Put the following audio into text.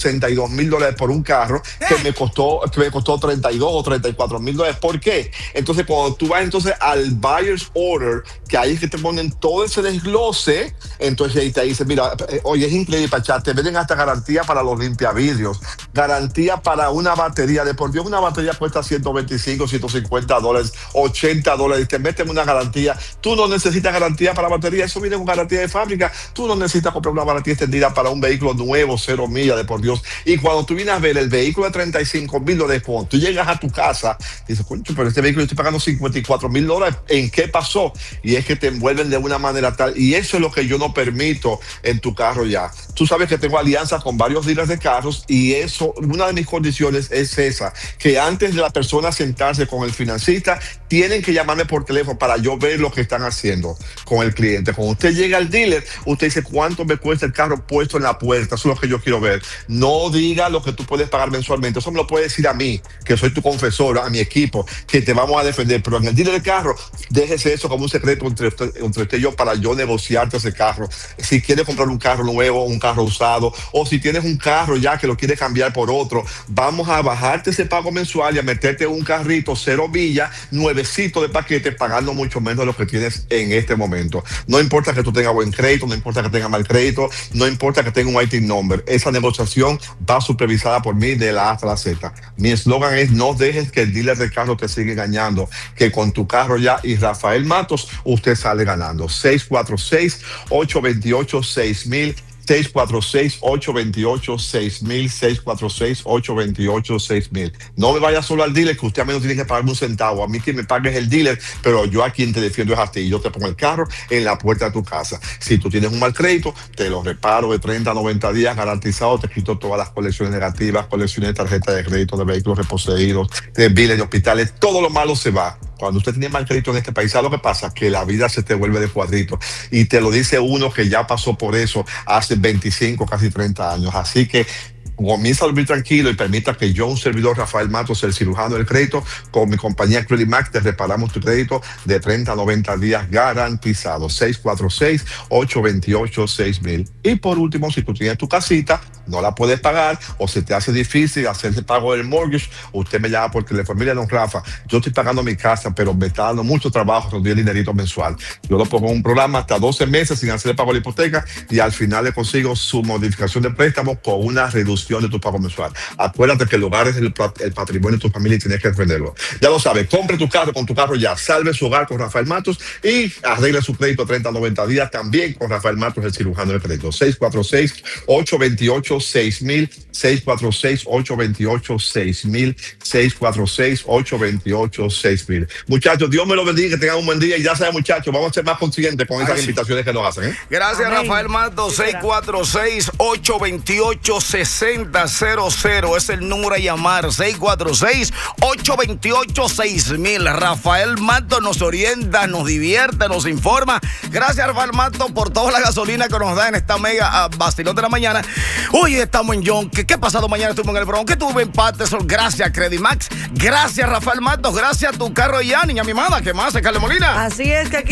$62,000 por un carro que me costó $32,000 o $34,000. ¿Por qué? Entonces, cuando tú vas entonces al buyer's order, que ahí es que te ponen todo ese desglose, entonces ahí te dice, mira, oye, es increíble, Pachá, te venden hasta garantía para los limpiavidrios, garantía para una batería. De por Dios, una batería cuesta $125, $150, $80, y te meten una garantía. Tú no necesitas garantía para batería, eso viene con garantía de fábrica. Tú no necesitas comprar una garantía extendida para un vehículo nuevo, 0 millas, de por Dios. Y cuando tú vienes a ver el vehículo de $35,000, cuando tú llegas a tu casa, dices, concho, pero este vehículo estoy pagando $54,000, ¿en qué pasó? Y es que te envuelven de una manera tal, y eso es lo que yo no permito en tu carro ya. Tú sabes que tengo alianzas con varios dealers de carros, y eso, una de mis condiciones es esa, que antes de la persona sentarse con el financista, tienen que llamarme por teléfono para yo ver lo que están haciendo con el cliente. Cuando usted llega al dealer, usted dice, ¿cuánto me cuesta el carro puesto en la puerta? Eso es lo que yo quiero ver. No diga lo que tú puedes pagar mensualmente. Eso me lo puede decir a mí, que soy tu confesor, a mi equipo, que te vamos a defender. Pero en el dealer de carro, déjese eso como un secreto entre usted y yo, para yo negociarte ese carro. Si quieres comprar un carro nuevo, un carro usado, o si tienes un carro ya que lo quieres cambiar por otro, vamos a bajarte ese pago mensual y a meterte un carrito 0 millas, nuevecito de paquete, pagando mucho menos de lo que tienes en este momento. No importa que tú tengas buen crédito, no importa que tengas mal crédito, no importa que tenga un IT number. Esa negociación va supervisada por mí de la A hasta la Z. Mi eslogan es: no dejes que el dealer de carro te siga engañando, que con tu carro ya y Rafael Matos usted sale ganando. 646-828-6000, 646-828-6000, 646-828-6000. No me vayas solo al dealer, que usted a mí no tiene que pagarme un centavo. A mí quien me pague es el dealer, pero yo a quien te defiendo es a ti. Yo te pongo el carro en la puerta de tu casa. Si tú tienes un mal crédito, te lo reparo de 30 a 90 días garantizado. Te quito todas las colecciones negativas, colecciones de tarjetas de crédito, de vehículos reposeídos, de biles de hospitales. Todo lo malo se va. Cuando usted tiene mal crédito en este país, ¿sabe lo que pasa? Que la vida se te vuelve de cuadrito. Y te lo dice uno que ya pasó por eso hace 25, casi 30 años. Así que comienza a dormir tranquilo y permita que yo, un servidor, Rafael Matos, el cirujano del crédito, con mi compañía Credit Max, te reparamos tu crédito de 30 a 90 días garantizado. 646-828-6000. Y por último, si tú tienes tu casita, no la puedes pagar o se te hace difícil hacer el pago del mortgage, usted me llama por teléfono. Mira, don Rafa, yo estoy pagando mi casa, pero me está dando mucho trabajo con el dinerito mensual. Yo lo pongo en un programa hasta 12 meses sin hacer el pago de la hipoteca, y al final le consigo su modificación de préstamo con una reducción de tu pago mensual. Acuérdate que el hogar es el patrimonio de tu familia y tienes que defenderlo. Ya lo sabes, compre tu carro con tu carro ya. Salve su hogar con Rafael Matos y arregle su crédito 30 a 90 días también con Rafael Matos, el cirujano del crédito. 646-828-6000, 646-828-6000, 646-828-6000. Muchachos, Dios me lo bendiga, que tengan un buen día, y ya saben, muchachos, vamos a ser más conscientes con esas invitaciones que nos hacen, ¿eh? Gracias, amén. Rafael Matos. 646-828-6000 es el número a llamar. 646-828-6000. Rafael Matos nos orienta, nos divierte, nos informa. Gracias, Rafael Matos, por toda la gasolina que nos da en esta mega vacilón de la mañana. Hoy estamos en John. ¿Qué pasado mañana estuvo en el Bronx? ¿Qué tuve en Patterson? Gracias, Credit Max. Gracias, Rafael Matos. Gracias a tu carro, Yanni, a mi mamá. ¿Qué más, Carlos Molina? Así es que aquí